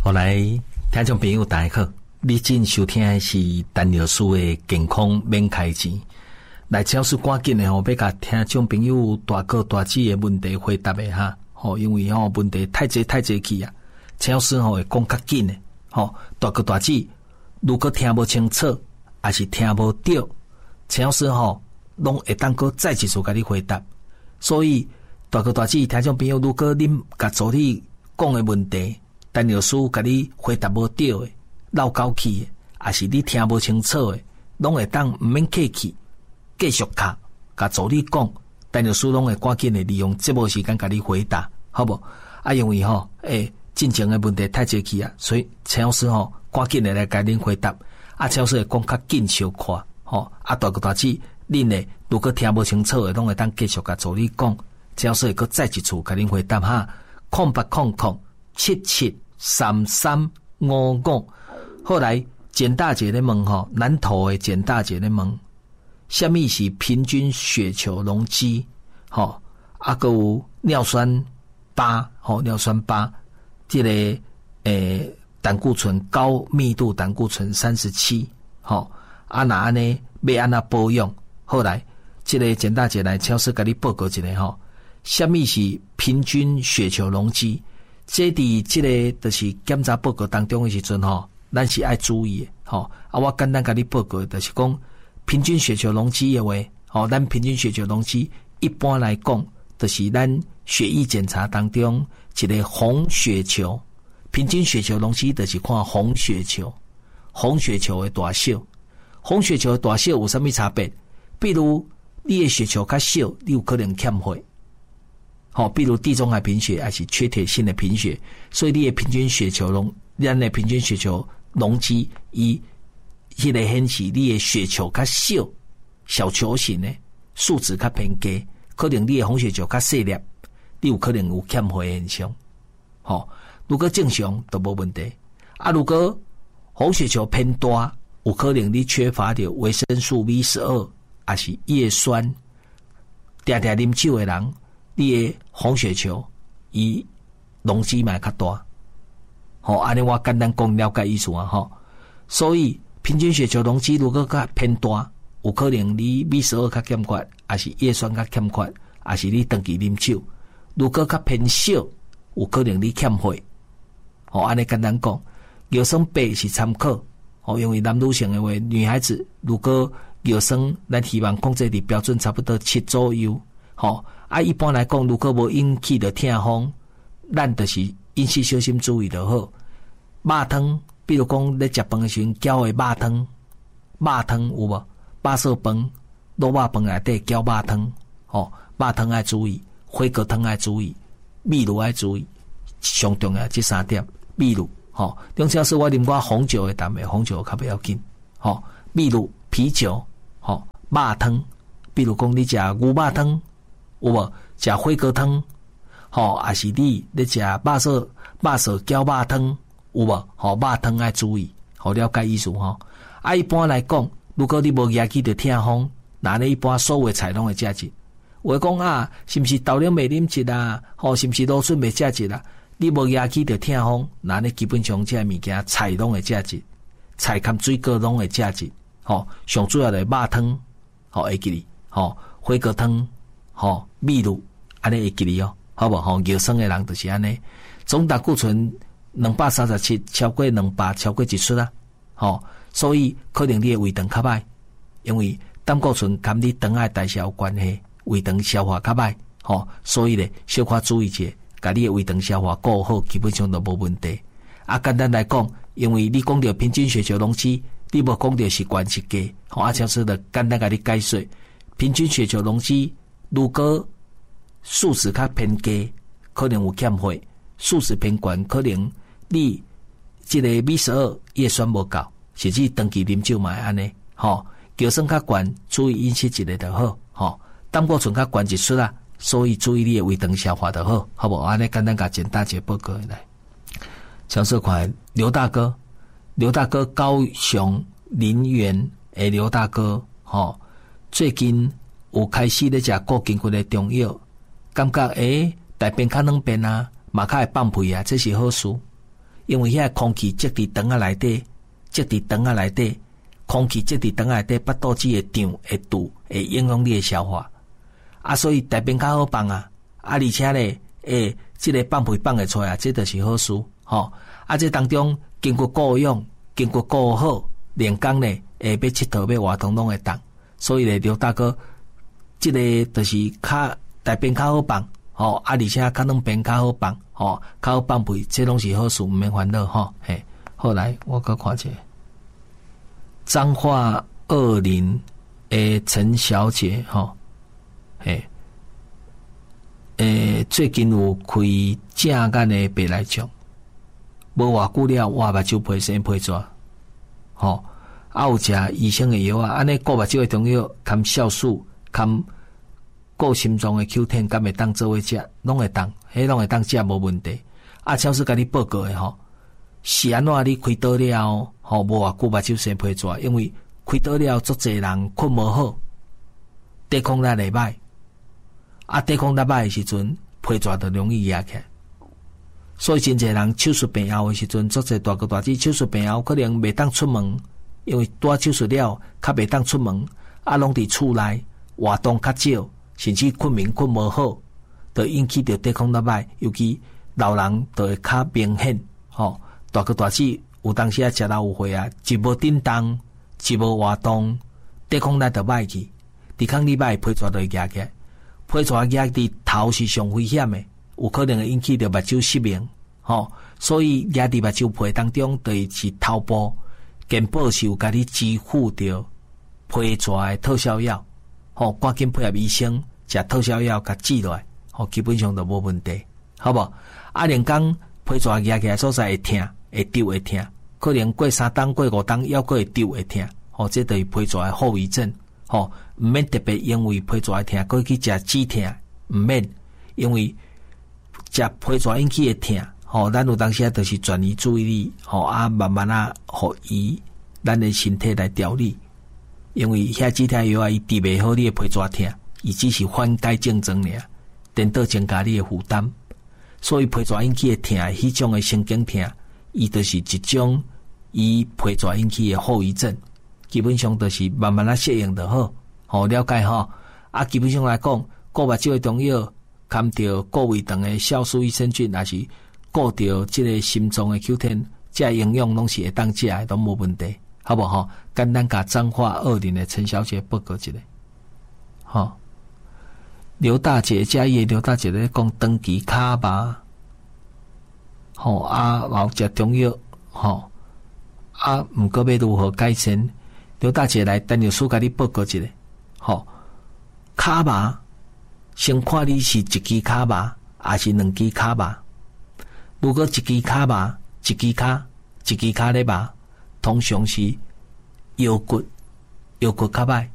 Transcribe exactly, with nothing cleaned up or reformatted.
后来听众朋友大家好，你正收听的是陈老师的健康免开钱。来超市赶紧的吼，要甲听众朋友大哥大姐的问题回答的哈。吼，因为吼问题太侪太侪去啊，超市吼会讲较紧的。吼，大哥大姐如果听无清楚，还是听无对，超市吼拢会当个再一次甲你回答。所以大哥大姐听众朋友，如果恁甲助理讲的问题，陈老师甲你回答无对的，绕口去的，还是你听无清楚的，拢会当毋免客气，继续卡，甲助理讲，陈老师拢会赶紧的利用节目时间甲你回答，好无？啊，因为吼，诶，进前的问题太侪去啊，所以陈老师吼赶紧的来甲恁回答，啊，陈老师会讲较紧小看，吼，啊，大哥大姐，恁呢如果听无清楚的，拢会当继续甲助理讲，陈老师会搁再一次甲恁回答哈，空八空空七七。三三五五，后来简大姐咧问吼，南投的简大姐咧问，什么是平均血球容积？吼，啊个有尿酸八，吼尿酸八，这个诶胆固醇高密度胆固醇三十七，吼啊那安尼要安那保养？后来这个简大姐来超市甲你报告一下吼，什么是平均血球容积？这伫这个就是检查报告当中的时阵吼，咱是爱注意的吼。啊，我简单甲你报告，就是讲平均血球容积的话，吼，咱平均血球容积一般来讲，就是咱血液检查当中一个红血球，平均血球容积就是看红血球，红血球的大小，红血球的大小有啥物差别？比如你的血球较小，你有可能欠血。好，比如地中海贫血还是缺铁性的贫血，所以你的平均血球容，咱的平均血球容积，以迄个显示你的血球较小，小球型的数值较偏低，可能你的红血球较细粒，你有可能有欠血的现象。好，如果正常都无问题。啊，如果红血球偏大，有可能你缺乏着维生素 B 十二，还是叶酸，常常啉酒的人。你的红血球伊容积嘛较大，吼，安尼我简单讲了解意思啊，吼。所以平均血球容积如果较偏大，有可能你 B 十二 较欠缺，还是叶酸较欠缺，还是你长期啉酒。如果较偏小，有可能你欠血。吼，安尼简单讲，尿酸八是参考，吼，因为男女性的话，女孩子如果尿酸，咱希望控制伫标准差不多七左右，吼。啊，一般来讲，如果无引起的痛风，咱就是饮食小心注意就好。肉汤，比如讲咧食饭的时阵，搅的肉汤，肉汤有无？巴色饭、卤肉饭内底搅肉汤，吼，肉汤爱注意，火锅汤爱注意，秘鲁爱注意，上重要这三点。秘鲁，吼，中超市我啉过红酒的淡的，红酒较不要紧，吼，秘鲁啤酒，吼，肉汤，比如讲你食牛肉汤。有无食火锅汤？吼，还是你咧食肉色肉色搅肉汤？有无？吼，肉汤爱注意，好了解意思吼。啊，一般来讲，如果你无野起着痛风，那你一般所有菜拢会食一。有讲啊，是毋是豆奶袂啉一啊？吼，是毋是芦笋袂食一啊？你无野起着痛风，那你基本上这物件菜拢会食一，菜含水果拢会食一。吼，上主要的肉汤，吼会记哩，吼火锅汤。吼，秘鲁安尼会记哩哦，好无？吼，尿酸的人就是安尼，总胆固醇两百三十七，超过两百，超过一出啊。吼，所以可能你的胃肠较歹，因为胆固醇跟你肠癌代谢有关系，胃肠消化较歹，吼，所以咧小可注意者，甲你的胃肠消化顾好，基本上都无问题。啊，简单来讲，因为你讲到平均血球容积，你无讲到是悬是低，吼，啊，像是的简单甲你解说，平均血球容积。如果数值较偏低，可能有欠血；数值偏高，可能你这个 B 十二 叶酸无够，甚至长期啉酒嘛安尼。吼，尿酸较高，注意饮食一下就好。吼，胆固醇较高一出啦，所以注意你的胃肠消化就好，好不好？安尼简单甲简单一个报告来。强势款刘大哥，刘大哥高雄林园诶，刘大哥，吼，最近。有开始咧食固筋骨的中药，感觉诶大便较软便啊，嘛较会放屁啊，这是好事。 因为遐空气积伫肠仔内底，积伫肠仔内底，空气积伫肠仔内底，腹肚子会胀会堵，会影响你的消化。啊，所以大便较好放啊，啊，而且咧，诶，即个放屁放会出来啊，这就是好事吼。啊，这当中经过顾养，经过顾好，连工咧，诶，要佚佗要活动拢会当。所以咧，刘大哥，即个就是较大便较好放，吼，啊，而且较两边较好放，吼，较好放屁，这拢是好事，毋免烦恼吼。嘿，好来，我搁看一下，彰化二林诶，陈小姐吼。诶，诶，最近有开正眼的白内障，无偌久了，我目睭皮生皮蛇，吼，啊有食医生的药啊，安尼顾目睭的中药，含酵素，含顾心脏的 Q 十，敢会当做伙食，拢会当，迄拢会当食无问题。啊，超市甲你报告的吼，是安怎你开刀了，吼，无偌久目睭生皮蛇，因为开刀了，足侪人困无好，抵抗力会歹。啊，抵抗力歹的时阵，皮蛇就容易压起来。所以真侪人手术病后的时阵，足侪大哥大姐手术病后可能袂当出门，因为拄手术了，较袂当出门，啊，拢伫厝内活动较少，甚至困眠困无好，就引起着抵抗力歹。尤其老人就会较明显，吼，大哥大姐有当时啊食老有岁啊，一无振动，一无活动，抵抗力就歹去，抵抗力歹，皮蛇就会压起来。皮蛇压伫头是上危险的，有可能会引起着目睭失明，吼。所以压伫目睭皮当中，就是头部健保是有甲你支付着皮蛇的特效药，吼，赶紧配合医生食特效药甲治落来，吼，基本上就无问题，好无？啊，连讲皮蛇压起来所在会痛，会丢会痛，可能过三冬过五冬，犹佫会丢会痛，吼，这就是皮蛇的后遗症。吼，毋免特别因为皮蛇痛，过去食止痛，毋免，因为食皮蛇引起的痛，吼，咱有当时啊，就是转移注意力，吼啊，慢慢啊，互伊咱的身体来调理，因为遐止痛药啊，伊治袂好你的皮蛇痛，伊只是缓解症状尔，颠倒增加你的负担，所以皮蛇引起的痛，迄种的神经痛，伊就是一种伊皮蛇引起的后遗症。基本上都是慢慢啊适应就好，好了解吼。啊，基本上来讲，顾目睭的中药，含着顾胃肠的酵素益生菌，也是顾着这个心脏的 Q 十，这营养拢是会当食的，都无问题，好不好？简单甲彰化二林的陈小姐报告一下，好。刘大姐嘉义刘大姐咧讲长期卡吧，吼啊，有食中药，吼啊，毋过要如何改善？刘大姐来单药师甲你报告一下，吼，卡麻，先看你是一支卡麻，还是两支卡麻。如果一支卡麻，一支卡，一支卡咧麻，通常是腰骨，腰骨较歹，